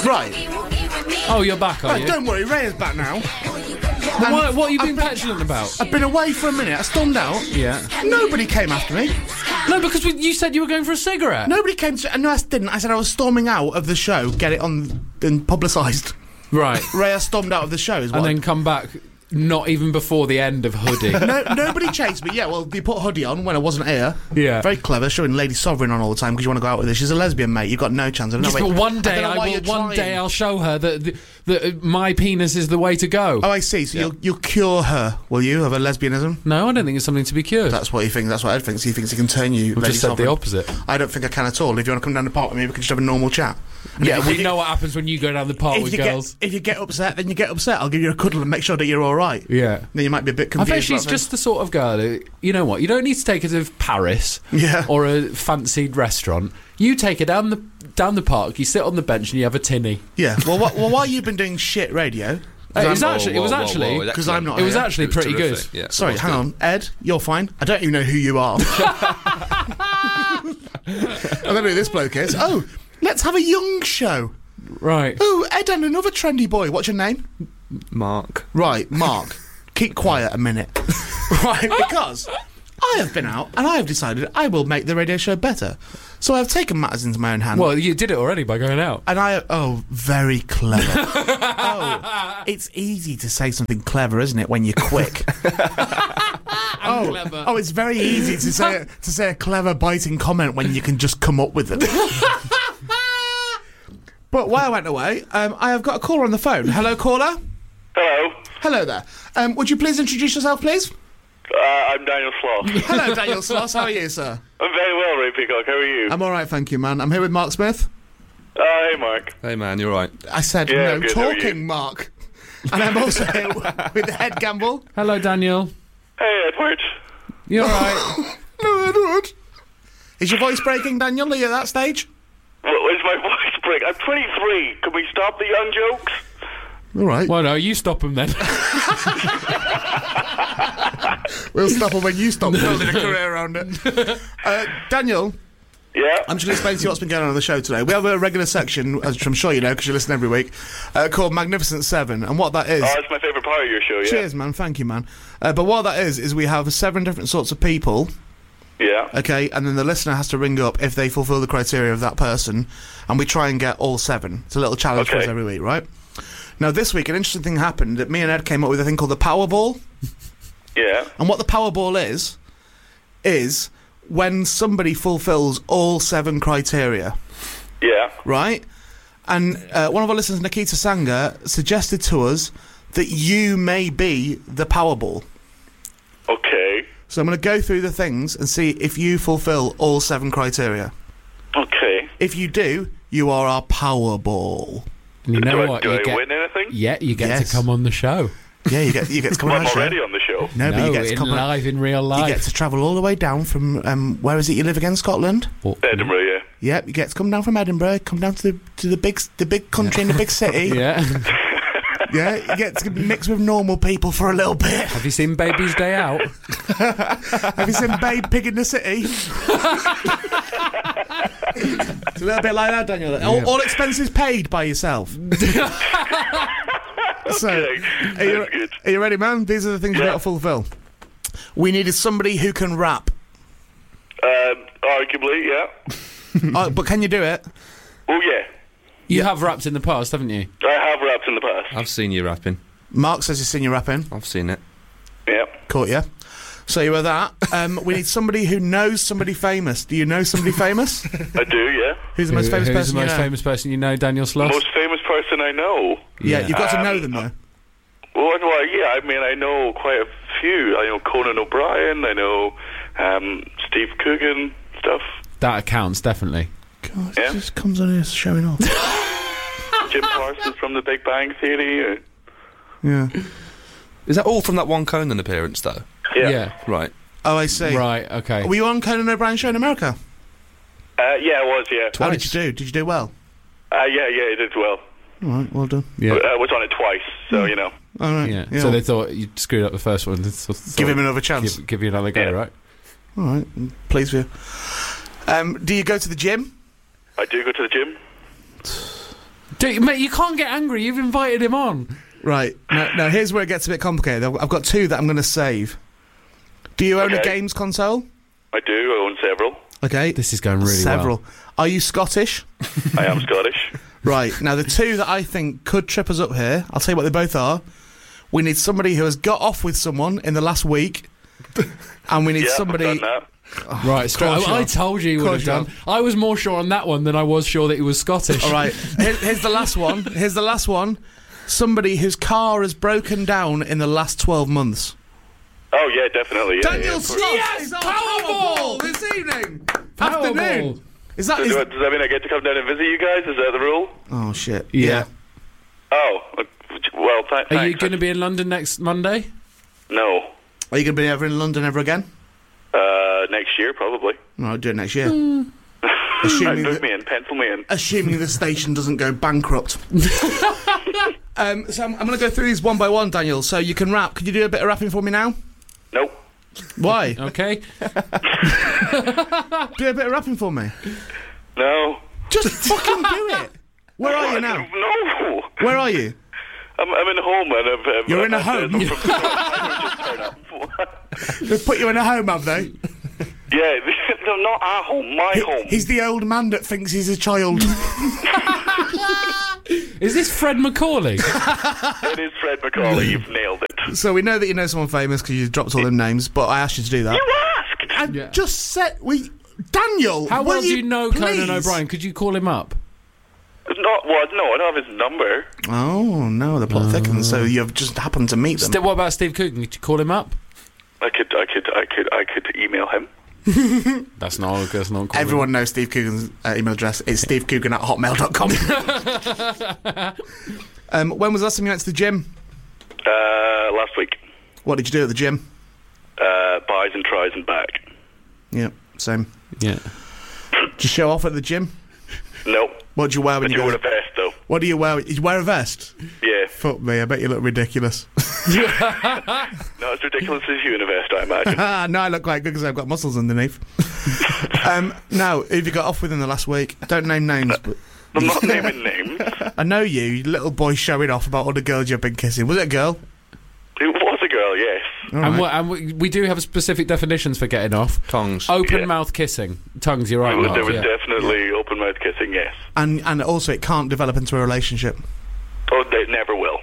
Right. Oh, you're back, are Right, you? don't worry, Ray is back now. What have you been petulant about? I've been away for a minute. I stormed out. Yeah. Nobody came after me. No, because you said you were going for a cigarette. Nobody came to... No, I didn't. I said I was storming out of the show, get it on and publicised. Right. Ray, I stormed out of the show as well. And then come back not even before the end of Hoodie. Nobody chased me. Yeah, well, you put Hoodie on when I wasn't here. Yeah. Very clever, showing Lady Sovereign on all the time because you want to go out with her. She's a lesbian, mate. You've got no chance. Yes, but one day I'll show her that my penis is the way to go. Oh, I see. So you'll cure her, will you, of her lesbianism? No, I don't think it's something to be cured. That's what he thinks. That's what Ed thinks. He thinks he can turn you. I've just said the opposite. I don't think I can at all. If you want to come down the park with me, we can just have a normal chat. And Yeah, we know what happens when you go down the park with girls. If you get upset, then you get upset. I'll give you a cuddle and make sure that you're all right. Yeah. Then you might be a bit confused. I bet she's just the sort of girl who, you know what, you don't need to take her to Paris or a fancied restaurant. You take her down the park, you sit on the bench and you have a tinny. Yeah. Well, while you've been doing shit radio... It was actually because I'm not. It was actually pretty good. Yeah, Sorry, hang on, Ed. You're fine. I don't even know who you are. I don't know who this bloke is. Oh, let's have a young show. Right. Oh, Ed and another trendy boy. What's your name? Mark. Right, Mark. Keep quiet a minute. Right, because I have been out and I have decided I will make the radio show better. So I've taken matters into my own hands. Well, you did it already by going out. And very clever. It's easy to say something clever, isn't it, when you're quick? Clever. It's very easy to say a clever, biting comment when you can just come up with it. But while I went away, I have got a caller on the phone. Hello, caller. Hello. Hello there. Would you please introduce yourself, please? I'm Daniel Sloss. Hello, Daniel Sloss. How are you, sir? I'm very well, Ray Peacock. How are you? I'm all right, thank you, man. I'm here with Mark Smith. Hey, Mark. Hey, man, you're right. I said Yeah, no good, how are you? talking, Mark. And I'm also here with Ed Gamble. Hello, Daniel. Hey, Edward. You all right? No, Edward. Is your voice breaking, Daniel? Are you at that stage? What is my voice break? I'm 23. Can we stop the young jokes? All right. Well, no, you stop him then. We'll stop them when you stop building a career around it. Daniel, Yeah? I'm just going to explain to you what's been going on the show today. We have a regular section, as I'm sure you know because you listen every week, called Magnificent Seven. And what that is... Oh, it's my favourite part of your show, yeah? Cheers, man. Thank you, man. But what that is we have 7 different sorts of people, Yeah. okay, and then the listener has to ring up if they fulfil the criteria of that person, and we try and get all 7. It's a little challenge for us Okay. every week, right? Now, this week, an interesting thing happened that me and Ed came up with a thing called the Powerball. Yeah. And what the Powerball is when somebody fulfills all 7 criteria, Yeah. right? And one of our listeners, Nikita Sanger, suggested to us that you may be the Powerball. Okay. So I'm going to go through the things and see if you fulfill all 7 criteria. Okay. If you do, you are our Powerball. And you know Do what? I You get, win anything? yeah, you get Yes. to come on the show. Yeah, you get to come on I'm our show. already on the show. No, but you get to in come on. live, in real You life. get to travel all the way down from where is it you live again? Scotland. Edinburgh, yeah. Yep, you get to come down from Edinburgh, come down to the big country in the big city. Yeah. Yeah, you get to mix with normal people for a little bit. Have you seen Baby's Day Out? Have you seen Babe Pig in the City? It's a little bit like that, Daniel. All expenses paid by yourself. So, Okay. That's good. are you ready, man? These are the things you Yeah. got to fulfil. We needed somebody who can rap. Arguably, yeah. Oh, but can you do it? Oh, yeah. You have rapped in the past, haven't you? I have rapped in the past. I've seen you rapping. Mark says he's seen you rapping. I've seen it. Yeah. Caught you. So you were that. We need somebody who knows somebody famous. Do you know somebody famous? I do, yeah. Who's the most famous Who's person the you most know? famous person you know, Daniel Sloss? Most famous person I know. Yeah, Yeah. you've got to know them though. Well, yeah, I mean, I know quite a few. I know Conan O'Brien, I know Steve Coogan, stuff. That counts, definitely. God, Yeah. it just comes on here showing off. Jim Parsons from The Big Bang Theory. Yeah. Is that all from that one Conan appearance, though? Yeah. Right. Oh, I see. Right, okay. Were you on Conan O'Brien show in America? Yeah, I was, yeah. How did you do? Did you do well? Yeah, it did well. All right, well done. Yeah. I was on it twice, so, you know. All right. Yeah. So they thought you screwed up the first one. Give him another chance. Give you another go, Yeah. right? All right, pleased with you. Do you go to the gym? I do go to the gym. Mate, you can't get angry. You've invited him on. Right. Now, here's where it gets a bit complicated. I've got two that I'm going to save. Do you own a games console? I do. I own several. Okay. This is going really several. well. Are you Scottish? I am Scottish. Right. Now, the two that I think could trip us up here, I'll tell you what they both are. We need somebody who has got off with someone in the last week, and we need somebody... I've done that. Right, I told you he would have done. I was more sure on that one than I was sure that he was Scottish. All right, here's the last one. Here's the last one. Somebody whose car has broken down in the last 12 months. Oh, yeah, definitely. Yeah, Daniel Sloss is on Powerball this evening. Afternoon. Is that... Does that mean I get to come down and visit you guys? Is that the rule? Oh, shit. Yeah. Oh, well, thanks. Are you going to be in London next Monday? No. Are you going to be ever in London ever again? Next year, probably. No, I'll do it next year. Book Assuming me in, pencil me in. Assuming the station doesn't go bankrupt. So I'm going to go through these one by one, Daniel. So you can rap. Could you do a bit of rapping for me now? Nope. Why? Okay. Do a bit of rapping for me. No. Just fucking do it. Where are you now? No. Where are you? I'm in home and I've... You're in a home? They put you in a home, have they? Yeah, no, not our home, my home. He's the old man that thinks he's a child. Is this Fred Macaulay? It is Fred Macaulay, you've nailed it. So we know that you know someone famous because you dropped all them names, but I asked you to do that. You asked! I just said... Daniel, How well do you know please? Conan O'Brien? Could you call him up? No, I don't have his number. Oh, no, the plot thickens, so you've just happened to meet them. What about Steve Coogan? Could you call him up? I could email him. That's not cool. Everyone knows Steve Coogan's email address. It's stevecoogan@hotmail.com. When was the last time you went to the gym? Last week. What did you do at the gym? Buys and tries and back. Yeah, same. Yeah. Did you show off at the gym? Nope. What do you wear when you go? go? With a vest, though. What do you wear? You wear a vest? Yeah. Fuck me, I bet you look ridiculous. Not as ridiculous as you in a vest, I imagine. No, I look quite good because I've got muscles underneath. Now, who have you got off with in the last week? Don't name names, but... I'm not naming names. I know you little boy showing off about all the girls you've been kissing. Was it a girl? It was a girl, yes. And we do have specific definitions for getting off. Tongues. Open mouth kissing. Tongues, you're right, Mark. There was definitely open mouth kissing, yes. And also it can't develop into a relationship. Oh, they never will.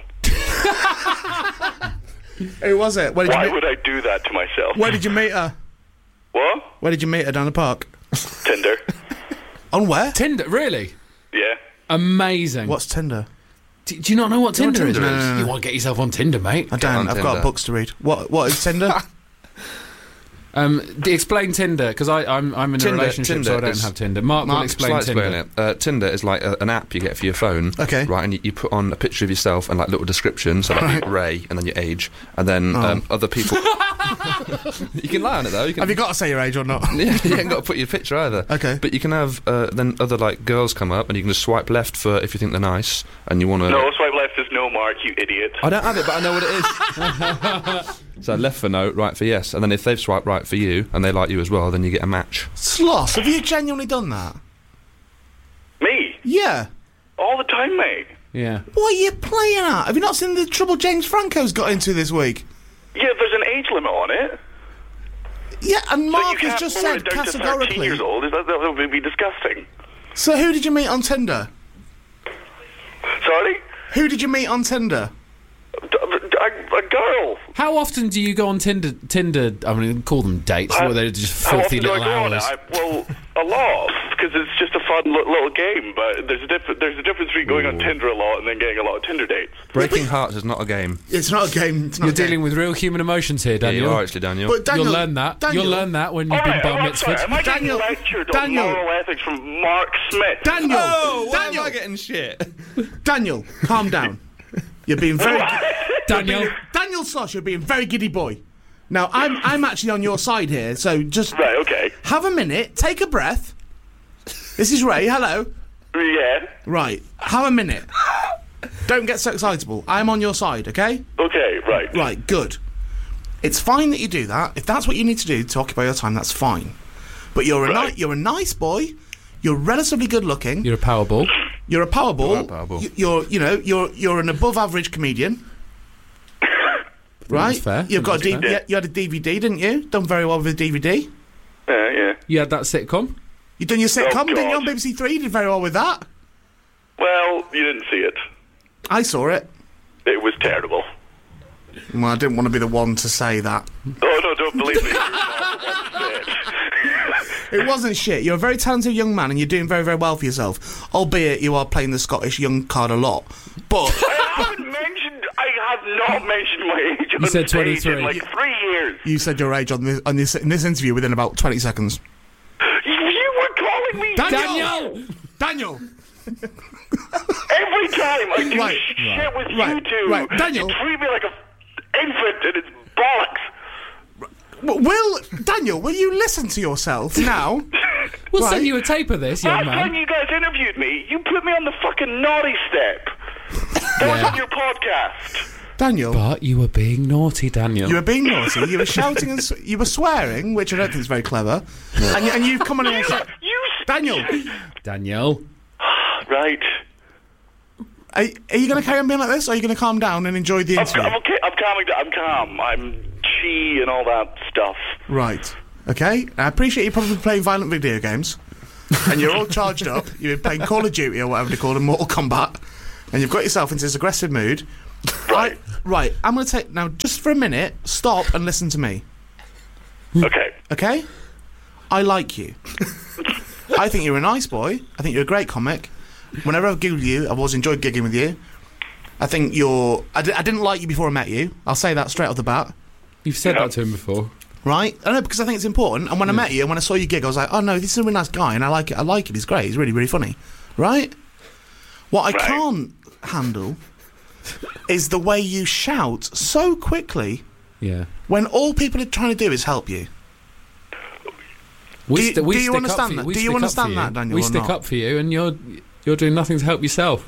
Who was it? Why would I do that to myself? Where did you meet her? What? Where did you meet her? Down the park? Tinder. On where? Tinder, really? Yeah. Amazing. What's Tinder? Do you not know what Tinder is? No. You want to get yourself on Tinder, mate? I don't. I've got books to read. What is Tinder? Explain Tinder, because I'm in a relationship, so I don't have Tinder. Mark will explain Tinder. Tinder is like an app you get for your phone. Okay. Right, and you put on a picture of yourself and like little description, so like Ray, and then your age, and then other people. You can lie on it though. Have you got to say your age or not? Yeah, you ain't got to put your picture either. Okay. But you can have then other like girls come up, and you can just swipe left for if you think they're nice, and you want to. No, swipe left is no, Mark. You idiot. I don't have it, but I know what it is. So left for no, right for yes, and then if they've swiped right for you and they like you as well, then you get a match. Sloss, have you genuinely done that? Me? Yeah. All the time, mate. Yeah. What are you playing at? Have you not seen the trouble James Franco's got into this week? Yeah, there's an age limit on it. Yeah, and Mark so has just lower said it down to 13 categorically. years old. That would be disgusting. So who did you meet on Tinder? Sorry? Who did you meet on Tinder? A girl. How often do you go on Tinder? I mean, call them dates, or they're just filthy little hours. Well, a lot, because it's just a fun little game. But there's a difference between going on Tinder a lot and then getting a lot of Tinder dates. Breaking hearts is not a game. It's not a game. It's not You're a game. dealing with real human emotions here, Daniel. Yeah, you are actually, Daniel. But Daniel, you'll learn that. Daniel, You'll learn that when you've been bar mitzvahed. Am I getting lectured on moral ethics from Mark Smith? Daniel, why am I getting shit? Daniel, calm down. You're being very Daniel Sloss, you're being very giddy boy. Now I'm actually on your side here, so just right, okay. Have a minute, take a breath. This is Ray, hello. Yeah. Right, have a minute. Don't get so excitable. I'm on your side, okay? Okay, right. Right, good. It's fine that you do that. If that's what you need to do to occupy your time, that's fine. But you're a nice boy. You're relatively good looking. You're a Powerball. You're a Powerball. You are a Powerball. You're an above average comedian. Right? That's fair. You've got That's fair. you had a DVD, didn't you? Done very well with a DVD. Yeah. You had that sitcom? You done your sitcom, didn't you, God. on BBC Three? You did very well with that. Well, you didn't see it. I saw it. It was terrible. Well, I didn't want to be the one to say that. Oh, no, don't believe me. It wasn't shit. You're a very talented young man and you're doing very, very well for yourself. Albeit you are playing the Scottish young card a lot. But I have not mentioned my age on You said stage 23. in like 3 years. you said your age in this interview within about 20 seconds. You were calling me Daniel! every time I do Right, shit with right, you two. right. Daniel. You treat me like an infant and it's bollocks. Daniel, will you listen to yourself now? We'll Right. send you a tape of this, young Last time man. you guys interviewed me, you put me on the fucking naughty step. That was Yeah. on your podcast. Daniel, But you were being naughty, Daniel. you were being naughty, you were shouting and you were swearing, which I don't think is very clever. And you've come on and said, Daniel, Daniel. Right. are you going to carry on being like this, or are you going to calm down and enjoy the interview? I'm okay. I'm calming down. I'm calm. I'm chi and all that stuff. Right. Okay. I appreciate you probably playing violent video games, and you're all charged up. You've been playing Call of Duty or whatever they call it, Mortal Kombat, and you've got yourself into this aggressive mood. Right. Right. I'm going to take now just for a minute. Stop and listen to me. Okay. Okay. I like you. I think you're a nice boy. I think you're a great comic. Whenever I've gigged you, I've always enjoyed gigging with you. I think you're... I didn't like you before I met you. I'll say that straight off the bat. You've said that to him before. Right? I know, because I think it's important. And when I met you and when I saw you gig, I was like, oh no, this is a really nice guy and I like it. I like it. He's great. He's really, really funny. Right? What I can't handle is the way you shout so quickly Yeah. when all people are trying to do is help you. Do you stick understand up for that? We Do you stick up understand for you. that, Daniel, We or stick not? up for you, and you're doing nothing to help yourself.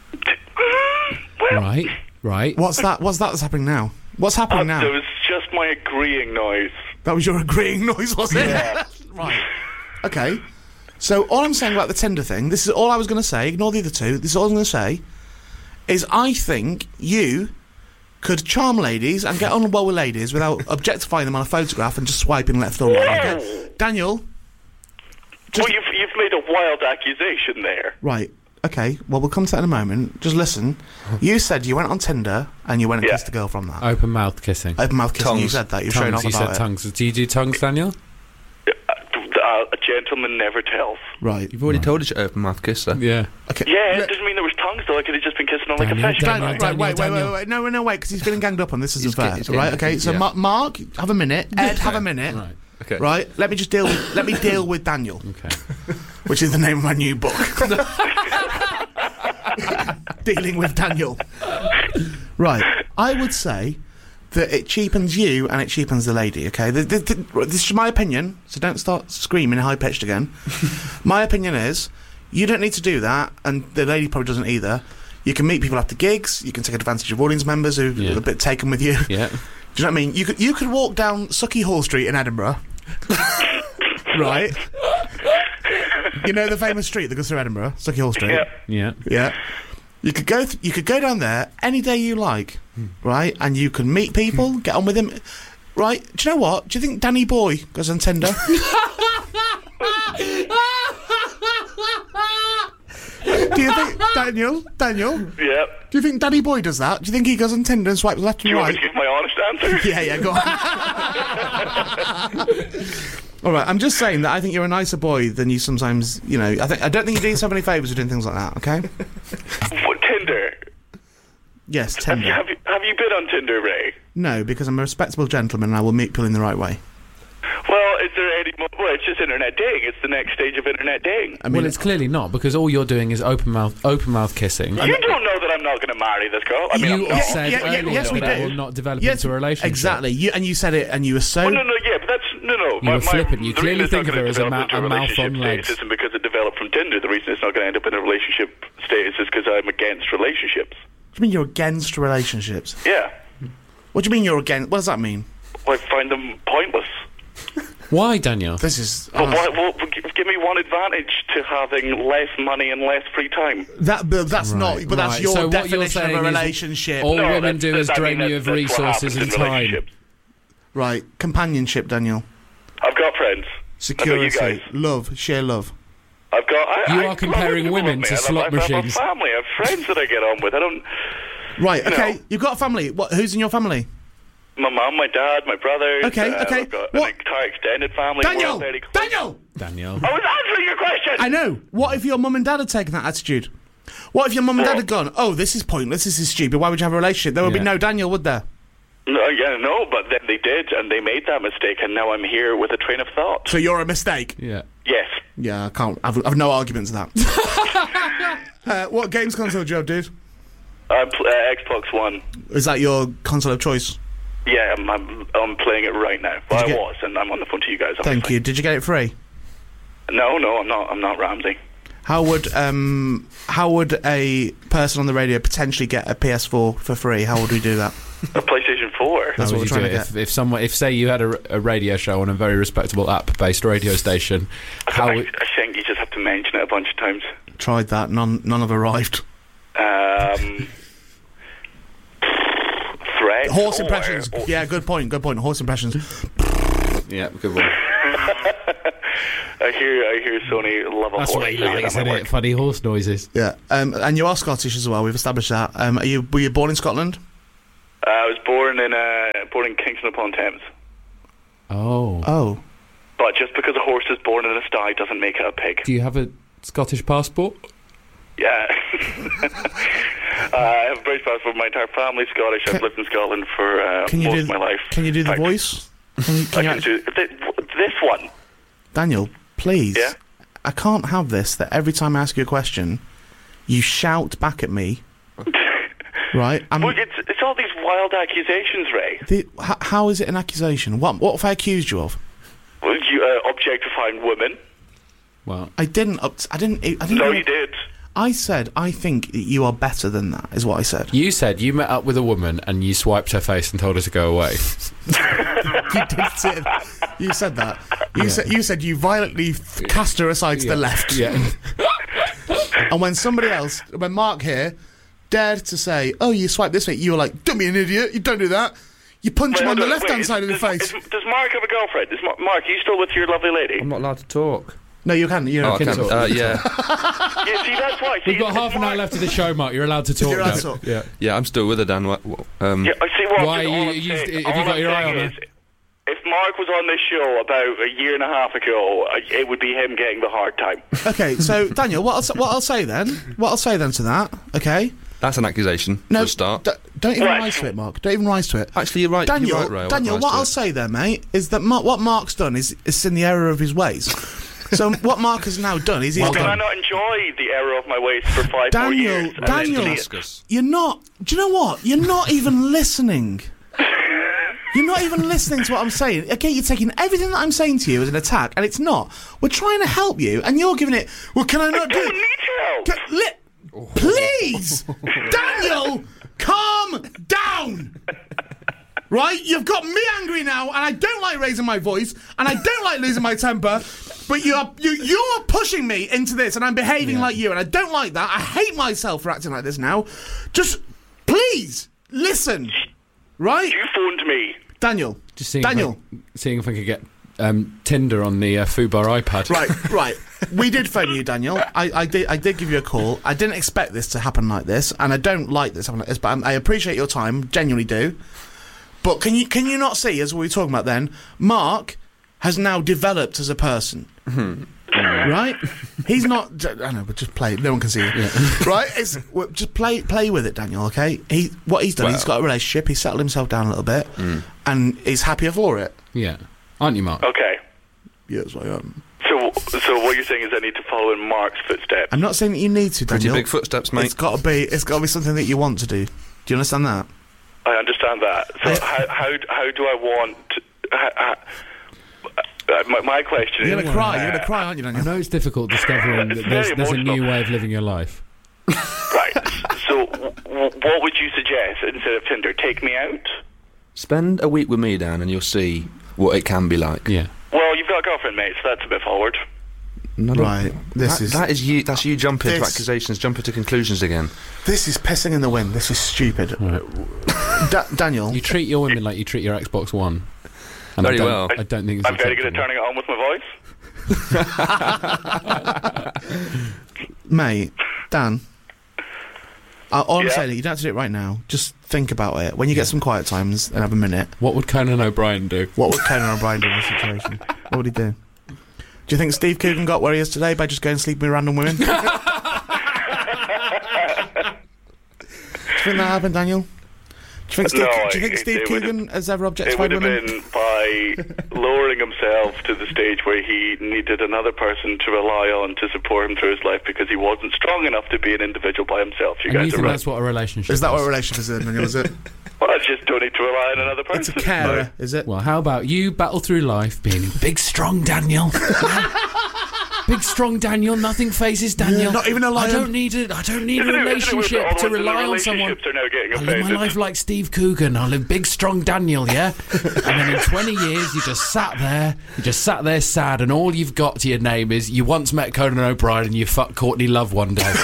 Well, Right. What's that that's happening now? What's happening that now? was just my agreeing noise. That was your agreeing noise, was it? Yeah. Right. Okay. So all I'm saying about the Tinder thing, this is all I was going to say, ignore the other two, this is all I'm going to say, is I think you could charm ladies and get on well with ladies without objectifying them on a photograph and just swiping left or right. Okay? Daniel? Well, you've made a wild accusation there. Right. Okay, well, we'll come to that in a moment. Just listen. You said you went on Tinder and you went and Yeah. kissed a girl from that. Open mouth kissing. Open mouth kissing, you Tongues. said that. You've shown off You about said it. tongues. Do you do tongues, Daniel? A gentleman never tells. Right. You've already told us your open mouth kisser. Yeah. Okay. Yeah, Le- it doesn't mean there was tongues though. I could have just been kissing on like Daniel, a fish. Daniel, Right, Daniel, Daniel. wait. No, because he's feeling ganged up on. This isn't He's fair. getting- he's getting- Right, okay, so yeah. Mark, have a minute. Ed, have a minute. Right. Okay. Right, let me deal with Daniel, Okay. which is the name of my new book. Dealing with Daniel. Right, I would say that it cheapens you and it cheapens the lady, okay? This is my opinion, so don't start screaming high-pitched again. My opinion is, you don't need to do that, and the lady probably doesn't either. You can meet people after gigs, you can take advantage of audience members who are a bit taken with you. Yeah. Do you know what I mean? You could walk down Sucky Hall Street in Edinburgh, right? You know the famous street that goes through Edinburgh, Sucky Hall Street. Yeah. Yeah. Yeah. You could go down there any day you like, right? And you can meet people, get on with them, right? Do you know what? Do you think Danny Boy goes on Tinder? Do you think Daniel? Yeah. Do you think Danny Boy does that? Do you think he goes on Tinder and swipes left Do and you want right? me to give my honest answer? Yeah, go on. All right, I'm just saying that I think you're a nicer boy than you sometimes, you know. I don't think you do yourself any favours with doing things like that, okay? For Tinder. Yes, Tinder. Have you been on Tinder, Ray? No, because I'm a respectable gentleman and I will meet people in the right way. Well, is there any more? Well, it's just internet dating. It's the next stage of internet dating. I mean, Well, it's clearly not, because all you're doing is open mouth kissing. You don't know that I'm not going to marry this girl. I mean, You I'm not. said earlier yes, we that do. will not develop yes, into a relationship. Exactly. You said it, and you were so. Well, no, yeah, but that's no. You were flippant. You the clearly reason it's think not of her gonna as a develop into mouth relationship on legs. status isn't because it developed from Tinder. The reason it's not going to end up in a relationship status is because I'm against relationships. What do you mean you're against relationships? Yeah, What do you mean you're against? What does that mean? I find them pointless. Why, Daniel? This is. But why? Well, give me one advantage to having less money and less free time. That's not. But that's your so definition of a relationship. All women do is drain you of resources and time. Right, companionship, Daniel. I've got friends. Security, love, share love. You are comparing women to slot machines. I have a family. I have friends that I get on with. I don't. Right. Okay. You've got a family. Who's in your family? My mum, my dad, my brothers. Okay. I've got an entire extended family. Daniel. I was answering your question. I know. What if your mum and dad had taken that attitude? What if your mum and dad had gone, "Oh, this is pointless. This is stupid. Why would you have a relationship?" There would be no Daniel, would there? No, but then they did, and they made that mistake, and now I'm here with a train of thought. So you're a mistake? Yeah. Yes. Yeah, I can't. I've no arguments to that. What games console do you have, dude? Xbox One. Is that your console of choice? Yeah, I'm playing it right now. Well, I was, and I'm on the phone to you guys. Thank you. Did you get it free? No, I'm not. I'm not Ramsey. How would a person on the radio potentially get a PS4 for free? How would we do that? A PlayStation 4. That's what we're trying to get. If say you had a radio show on a very respectable app-based radio station, I think you just have to mention it a bunch of times. Tried that. None have arrived. Threat. Horse impressions. Yeah, good point. Horse impressions. Yeah, good one. I hear Sony love a horse. That's what he likes, isn't it? Funny horse noises. Yeah, and you are Scottish as well. We've established that. Were you born in Scotland? I was born in Kingston upon Thames. Oh. But just because a horse is born in a sty doesn't make it a pig. Do you have a Scottish passport? Yeah. I have a British passport. My entire family's Scottish. I've lived in Scotland for most of my life. Can you do the voice? I can do this one. Daniel, please. Yeah? I can't have this, that every time I ask you a question, you shout back at me. Right? Well, it's all these wild accusations, Ray. How is it an accusation? What have I accused you of? Well, you objectifying women. Well, I didn't. No, you did. I said I think that you are better than that. Is what I said. You said you met up with a woman and you swiped her face and told her to go away. You did say you said that. You said you violently cast her aside to the left. Yeah. And when Mark here dared to say, "Oh, you swiped this way," you were like, "Don't be an idiot. You don't do that." You punch him on the left-hand side of the face. Does Mark have a girlfriend? Mark, are you still with your lovely lady? I'm not allowed to talk. No, you can. You can talk. Yeah. Yeah, see, that's why. We've got half an hour left of the show, Mark. You're allowed to talk. You're allowed to talk. Yeah, I'm still with her, Dan. Yeah, I see. Well, why have you got your eye on her? If Mark was on this show about a year and a half ago, it would be him getting the hard time. Okay, so Daniel, what I'll say then to that. Okay. That's an accusation. For a start. Don't even rise to it, Mark. Don't even rise to it. Actually, you're right. Daniel, you're right, Ray. Daniel, what I'll say then, mate, is that what Mark's done is in the error of his ways. So what Mark has now done is he's Can I not enjoy the error of my ways for 5 more years? Daniel, you're not. Do you know what? You're not even listening. You're not even listening to what I'm saying. Okay, you're taking everything that I'm saying to you as an attack, and it's not. We're trying to help you, and you're giving it. Well, can I not do it? I don't need your help. Please, Daniel, calm down. Right? You've got me angry now, and I don't like raising my voice, and I don't like losing my temper. But you're pushing me into this, and I'm behaving like you, and I don't like that. I hate myself for acting like this now. Just please listen. Right? You phoned me. Daniel. Just seeing if I could get Tinder on the Fubar iPad. Right. We did phone you, Daniel. I did give you a call. I didn't expect this to happen like this, and I don't like this happening like this, but I appreciate your time, genuinely do. But can you not see, as we were talking about then, Mark has now developed as a person. Right? He's not. I know, but just play. No one can see it. Yeah. Right? Just play with it, Daniel. Okay. What he's done. He's got a relationship. He's settled himself down a little bit, and he's happier for it. Yeah, aren't you, Mark? Okay. Yes, I am. So what you're saying is I need to follow in Mark's footsteps. I'm not saying that you need to, Daniel. Pretty big footsteps, mate. It's got to be something that you want to do. Do you understand that? I understand that. So how do I want? My question is... You're going to cry. You're going to cry, aren't you, Daniel? I know it's difficult discovering that there's a new way of living your life. Right. So what would you suggest instead of Tinder? Take me out? Spend a week with me, Dan, and you'll see what it can be like. Yeah. Well, you've got a girlfriend, mate, so that's a bit forward. Right. That's you jumping to accusations, jumping to conclusions again. This is pissing in the wind. This is stupid. Right. Daniel, you treat your women like you treat your Xbox One. And Very well. I don't think it's I'm very good at turning it on with my voice. mate, Dan. All I'm Yeah. saying is you don't have to do it right now. Just think about it. When you get some quiet times and have a minute, What would Conan O'Brien do? what would Conan O'Brien do in this situation? What would he do? Do you think Steve Coogan got where he is today by just going and sleeping with random women? Do you think that happened, Daniel? Do you think Steve Coogan has ever It objectified would have women? been by lowering himself to the stage where he needed another person to rely on to support him through his life because he wasn't strong enough to be an individual by himself. You And guys you are think right. that's what a relationship Is that what a is? relationship is, Daniel? Is it? Well, I just don't need to rely on another person. It's a carer, is it? Well, how about you battle through life being big, strong Daniel? Big, strong Daniel, nothing phases Daniel. Yeah, not even a lion. I don't need a Isn't it relationship weird that to all the rely on relationships someone. are now getting I live my offended? life like Steve Coogan. I live big, strong Daniel, yeah? And then in 20 years, you just sat there sad, and all you've got to your name is you once met Conan O'Brien and you fucked Courtney Love one day.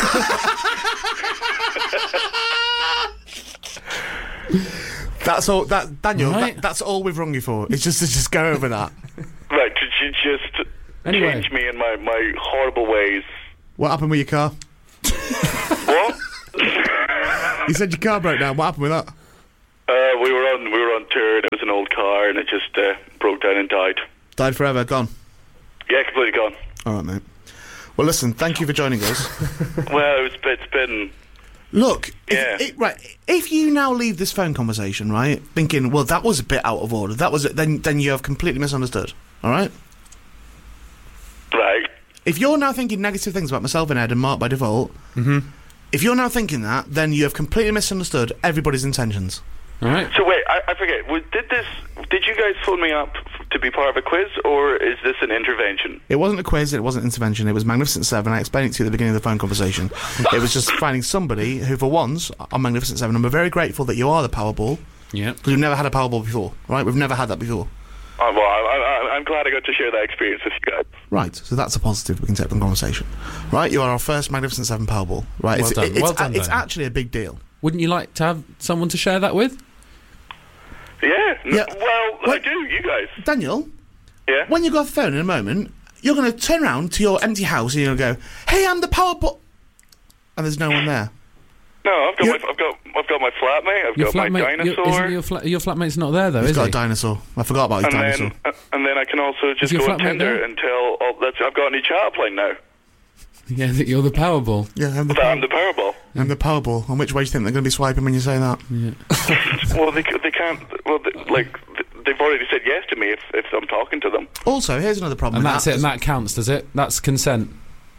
That's all. Daniel. Right. That's all we've rung you for. It's just to just go over that. Right, could you just Anyway. change me in my horrible ways? What happened with your car? What? You said your car broke down. What happened with that? We were on tour and it was an old car and it just broke down and died. Died forever. Gone. Yeah, completely gone. All right, mate. Well, listen. Thank you for joining us. Well, it's been... Look, Yeah. if you now leave this phone conversation, right, thinking, well, that was a bit out of order, that was it, then you have completely misunderstood, all right? Right. If you're now thinking negative things about myself and Ed and Mark by default, if you're now thinking that, then you have completely misunderstood everybody's intentions. All right. So wait, I forget. Did you guys phone me up to be part of a quiz, or is this an intervention? It wasn't a quiz, it wasn't intervention, it was Magnificent Seven. I explained it to you at the beginning of the phone conversation. It was just finding somebody who, for once, on Magnificent Seven, and we're very grateful that you are the Powerball, Yeah. because we've never had a Powerball before, right? We've never had that before. Well, I'm glad I got to share that experience with you guys. Right, so that's a positive we can take from the conversation. Right, you are our first Magnificent Seven Powerball. Right, Well done. Well done, it's Dan. actually a big deal. Wouldn't you like to have someone to share that with? Yeah. Yeah. Well, I What? do. You guys. Daniel, Yeah. when you go off the phone in a moment, you're going to turn around to your empty house and you're going to go, "Hey, I'm the Powerball," and there's no one there. No, I've You're- got my flatmate. I've got my dinosaur. Your flatmate's not there though, He's is got he? a dinosaur. I forgot about his and dinosaur. then I can also just your go on flatmate Tinder there? and tell. I've got a new chat line now. Yeah, that you're the Powerball. Yeah, I'm the, That I'm the Powerball. I'm the Powerball. On which way do you think they're going to be swiping when you say that? Well, they can't. Well, they've already said yes to me if I'm talking to them. Also, here's another problem. And with that's that. it, and that counts, does it? That's consent.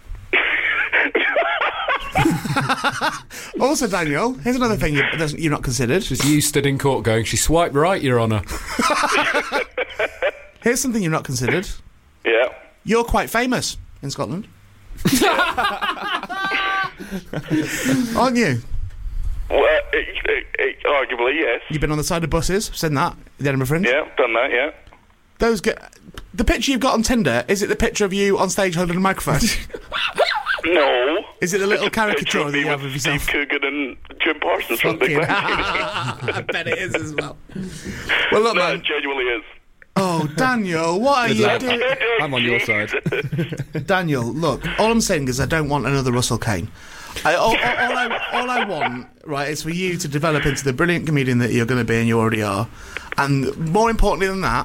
Also, Daniel, here's another thing you're not considered. Just you stood in court going, she swiped right, Your Honour. Here's something you're not considered. Yeah. You're quite famous in Scotland. Aren't you? Well, arguably, yes. You've been on the side of buses, seen that, the Edinburgh Fringe. Yeah, done that. Yeah. The picture you've got on Tinder, is it the picture of you on stage holding a microphone? No. Is it the little It's a picture caricature of that me you have with of yourself? Steve Coogan and Jim Parsons from Big Bang Theory. I bet it is as well. Well, look, No, man. it genuinely is. Oh, Daniel, what are you doing? I'm on your side. Daniel, look, all I'm saying is I don't want another Russell Kane. All I want, right, is for you to develop into the brilliant comedian that you're going to be and you already are. And more importantly than that,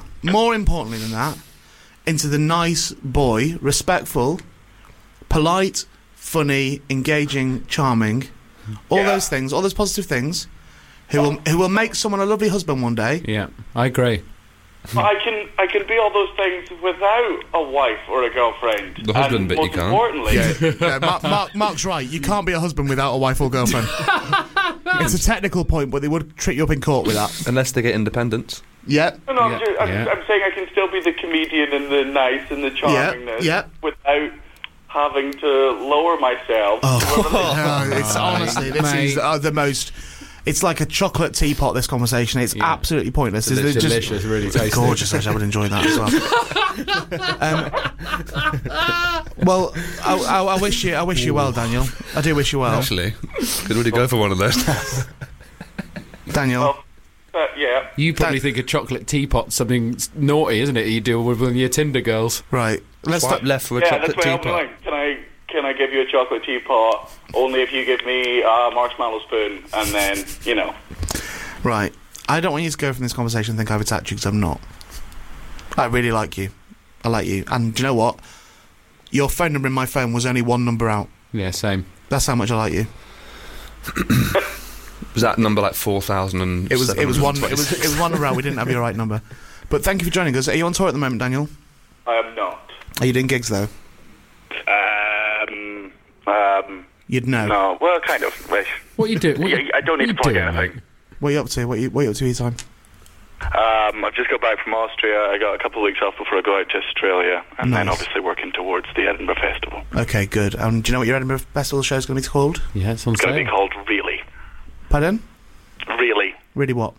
into the nice boy, respectful, polite, funny, engaging, charming, all those things, all those positive things, who will make someone a lovely husband one day. Yeah, I agree. I can be all those things without a wife or a girlfriend. The husband and bit you most can't. Importantly, Mark's right. You can't be a husband without a wife or girlfriend. It's a technical point, but they would trick you up in court with that. Unless they get independence. Yeah. No, I'm Yeah. saying I can still be the comedian and the nice and the charmingness Yeah. without having to lower myself. It's honestly, this Mate. is the most. It's like a chocolate teapot, this conversation. It's absolutely pointless. It's Delicious, really tasty. gorgeous. Actually, I would enjoy that as well. Well, I wish you well, Daniel. I do wish you well. Actually, could really go for one of those. Daniel. Yeah. You probably think a chocolate teapot's something naughty, isn't it? You deal with your Tinder girls. Right. Let's Swipe stop. left for a Yeah, chocolate that's my teapot. own line. Can I give you a chocolate teapot only if you give me a marshmallow spoon and then, you know. Right. I don't want you to go from this conversation and think I've attacked you, because I'm not. I really like you. I like you. And do you know what? Your phone number in my phone was only one number out. Yeah, same. That's how much I like you. Was that number like 4,000? It was one. It was one number out. We didn't have your right number. But thank you for joining us. Are you on tour at the moment, Daniel? I am not. Are you doing gigs though? You'd know. No, well, kind of. Wish. What you do? I don't need to plug anything. What are you up to? What are you up to, E-Time? I've just got back from Austria. I got a couple of weeks off before I go out to Australia, and then Nice. obviously working towards the Edinburgh Festival. Okay, good. Do you know what your Edinburgh Festival show is going to be called? Yeah, it's on It's going to be sale. called Really. Pardon? Really. Really what?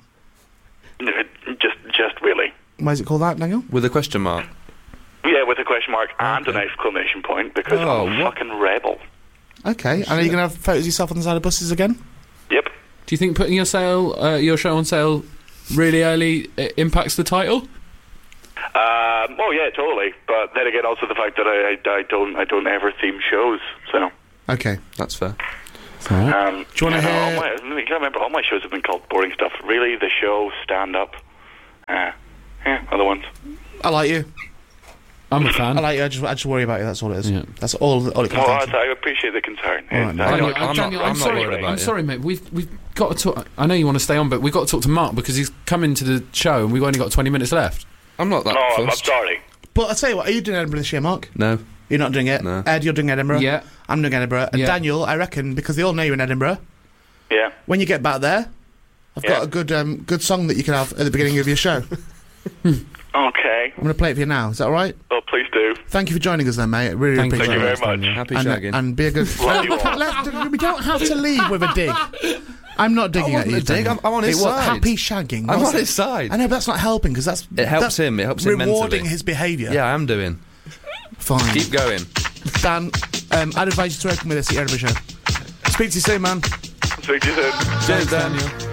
Just really. Why is it called that, Daniel? With a question mark. Yeah, with a question mark and an exclamation point, because Oh, I'm a what? fucking rebel. Okay. And are you going to have photos of yourself on the side of buses again? Yep. Do you think putting your show on sale really early impacts the title? Oh yeah, totally. But then again, also the fact that I don't ever theme shows. So. Okay. That's fair. Do you wanna hear- You can remember all my shows have been called boring stuff. Really, the show, stand up. Other ones. I like you. I'm a fan. I like you. I just worry about you. That's all it is. Yeah. That's all it comes Well, down to. I appreciate the concern. All right, mate. Daniel, I'm Daniel, not I'm sorry. worried about I'm you. sorry, mate. We've got to talk. I know you want to stay on, but we've got to talk to Mark because he's coming to the show and we've only got 20 minutes left. I'm not that No, I'm fussed. sorry. But I'll tell you what, are you doing Edinburgh this year, Mark? No. You're not doing it? No. Ed, you're doing Edinburgh? Yeah. I'm doing Edinburgh. And Yeah. Daniel, I reckon, because they all know you're in Edinburgh, Yeah. when you get back there, I've got a good song that you can have at the beginning of your show. Okay. I'm going to play it for you now. Is that all right? Oh, please do. Thank you for joining us then, mate. Really Thank appreciate you it. very much. Happy And, shagging. and be a good... Love you all. We don't have to leave with a dig. I'm not digging I at you, wasn't a dig, Daniel. I'm on his It was side. happy shagging. I'm What's on it? his side. I know, but that's not helping, because that's... It helps that's him. It helps him rewarding mentally. his behaviour. Yeah, I am doing. Fine. Keep going. Dan, I'd advise you to open with us at your Edinburgh show. Speak to you soon, man. Speak to you soon. Cheers, Daniel.